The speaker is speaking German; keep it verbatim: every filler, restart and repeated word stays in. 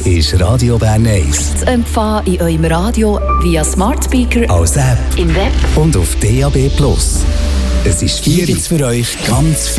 ist Radio Bern eins. Zu empfangen in eurem Radio via Smart Speaker, als App im Web und auf D A B plus. Es ist vier für euch ganz viel.